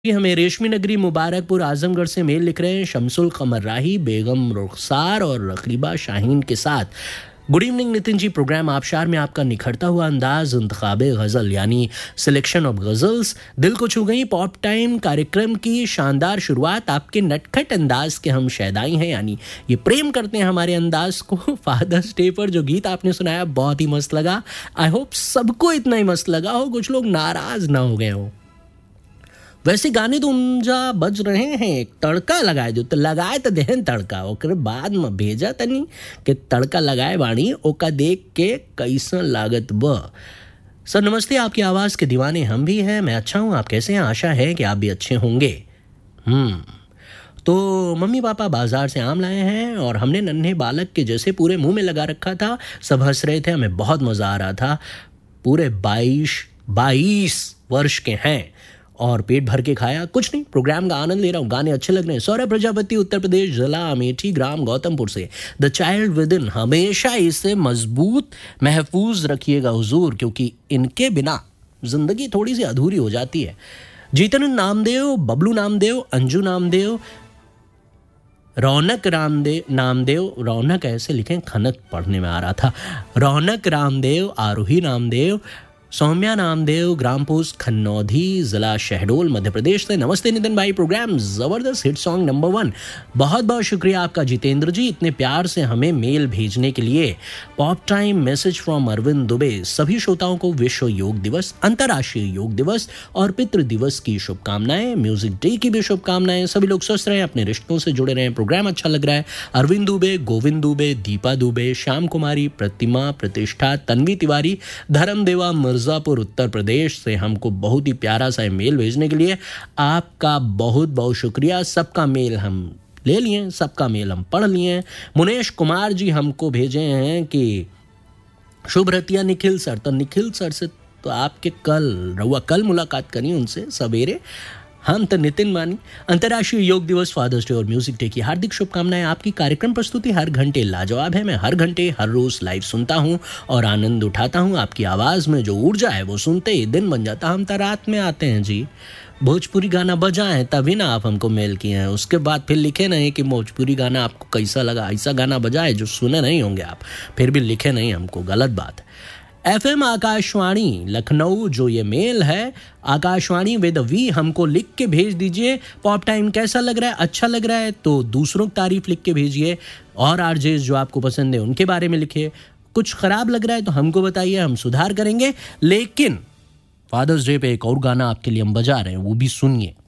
कि हमें रेशमी नगरी मुबारकपुर आजमगढ़ से मेल लिख रहे हैं शमसुल कमर राही, बेगम रुखसार और रकीबा शाहीन के साथ। Good evening Nitin ji, programme आबशार में आपका निखरता हुआ अंदाज, इंतखाबे गज़ल यानी सिलेक्शन ऑफ गज़ल्स दिल को छू गई। पॉप टाइम कार्यक्रम की शानदार शुरुआत, आपके नटखट अंदाज के हम शैदाई हैं, यानी ये प्रेम करते हैं हमारे अंदाज को। फादर्स डे पर जो गीत आपने सुनाया बहुत ही मस्त लगा। आई होप सबको इतना ही मस्त लगा हो, कुछ लोग नाराज ना हो गए हो। वैसे गाने तो उमजा बज रहे हैं, एक तड़का लगाए दो तो लगाए तो देहन तड़का, ओकर बाद में भेजा तनी कि तड़का लगाए बाणी ओका देख के कैसा लागत ब। सर नमस्ते, आपकी आवाज़ के दीवाने हम भी हैं। मैं अच्छा हूँ, आप कैसे हैं? आशा है कि आप भी अच्छे होंगे। तो मम्मी पापा बाजार से आम लाए हैं और हमने नन्हे बालक के जैसे पूरे मुंह में लगा रखा था। सब हंस रहे थे, हमें बहुत मज़ा आ रहा था। पूरे 22 वर्ष के हैं और पेट भर के खाया। कुछ नहीं, प्रोग्राम का आनंद ले रहा हूँ, गाने अच्छे लग रहे हैं। सौरभ प्रजापति, उत्तर प्रदेश, जिला अमेठी, ग्राम गौतमपुर से। द चाइल्ड विद इन, हमेशा इसे मजबूत महफूज रखिएगा हुजूर, क्योंकि इनके बिना जिंदगी थोड़ी सी अधूरी हो जाती है। जीतन नामदेव, बबलू नामदेव, अंजू नामदेव, रौनक नामदेव, रौनक ऐसे लिखें, खनक पढ़ने में आ रहा था। रौनक रामदेव, आरोही नामदेव, सौम्या नामदेव, ग्राम पोस्ट खन्नौधी, जिला शहडोल, मध्य प्रदेश से। नमस्ते नितिन भाई, प्रोग्राम जबरदस्त, हिट सॉन्ग नंबर 1। बहुत बहुत शुक्रिया आपका जितेंद्र जी, इतने प्यार से हमें मेल भेजने के लिए। Pop time message from Arvind Dubey. सभी श्रोताओं को विश्व योग दिवस, अंतर्राष्ट्रीय योग दिवस और पितृ दिवस की शुभकामनाएं। म्यूजिक डे की भी शुभकामनाएं। सभी लोग स्वस्थ रहें, अपने रिश्तों से जुड़े रहें। प्रोग्राम अच्छा लग रहा है। अरविंद दुबे, गोविंद दुबे, दीपा दुबे, श्याम कुमारी, प्रतिमा, प्रतिष्ठा, तन्वी तिवारी, धर्मदेवा, मिर्जापुर, उत्तर प्रदेश से हमको बहुत ही प्यारा सा मेल भेजने के लिए आपका बहुत बहुत शुक्रिया। सबका मेल हम ले लिए, सबका मेल हम पढ़ लिए। मुनेश कुमार जी हमको भेजे हैं कि शुभ रतिया निखिल सर। तो निखिल सर से तो आपके कल मुलाकात करी उनसे सवेरे। हम तो नितिन मानी। अंतर्राष्ट्रीय योग दिवस, फादर्स डे और म्यूजिक डे की हार्दिक शुभकामनाएं। आपकी कार्यक्रम प्रस्तुति हर घंटे लाजवाब है। मैं हर घंटे हर रोज लाइव सुनता हूं और आनंद उठाता हूं। आपकी आवाज़ में जो ऊर्जा है वो सुनते ही दिन बन जाता। हम तो रात में आते हैं जी, भोजपुरी गाना बजाएं तभी ना आप हमको मेल किए हैं। उसके बाद फिर लिखे नहीं कि भोजपुरी गाना आपको कैसा लगा। ऐसा गाना बजाए जो सुने नहीं होंगे आप, फिर भी लिखे नहीं हमको, गलत बात है। FM आकाशवाणी लखनऊ, जो ये मेल है आकाशवाणी विद वी, हमको लिख के भेज दीजिए। पॉप टाइम कैसा लग रहा है? अच्छा लग रहा है तो दूसरों की तारीफ लिख के भेजिए, और आरजेस जो आपको पसंद है उनके बारे में लिखिए। कुछ खराब लग रहा है तो हमको बताइए, हम सुधार करेंगे। लेकिन फादर्स डे पे एक और गाना आपके लिए हम बजा रहे हैं, वो भी सुनिए।